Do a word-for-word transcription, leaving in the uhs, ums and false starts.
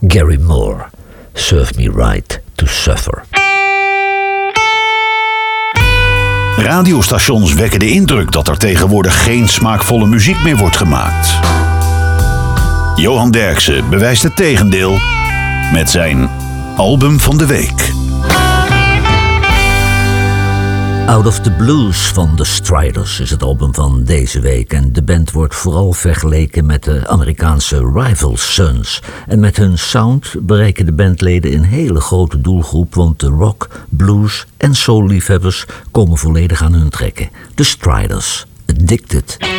Gary Moore, Serve Me Right to Suffer. Radiostations wekken de indruk dat er tegenwoordig geen smaakvolle muziek meer wordt gemaakt. Johan Derksen bewijst het tegendeel met zijn album van de week. Out of the Blues van The Striders is het album van deze week. En de band wordt vooral vergeleken met de Amerikaanse Rival Sons. En met hun sound bereiken de bandleden een hele grote doelgroep, want de rock, blues en soul-liefhebbers komen volledig aan hun trekken. The Striders, Addicted.